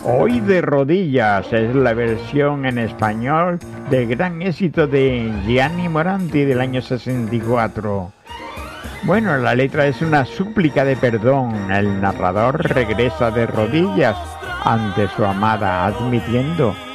Hoy de rodillas es la versión en español del gran éxito de Gianni Morandi del año 64. Bueno, la letra es una súplica de perdón. El narrador regresa de rodillas ante su amada, admitiendo